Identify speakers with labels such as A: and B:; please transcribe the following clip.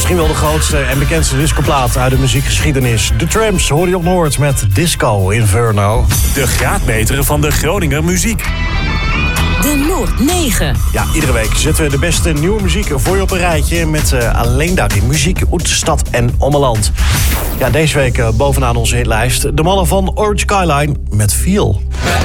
A: Misschien wel de grootste en bekendste discoplaat uit de muziekgeschiedenis. De Tramps hoor je op Noord met Disco Inferno.
B: De graadmeter van de Groninger muziek.
C: De Noord 9.
A: Ja, iedere week zetten we de beste nieuwe muziek voor je op een rijtje... met alleen daar die muziek uit stad en ommeland. Ja, deze week bovenaan onze hitlijst de mannen van Orange Skyline met Feel.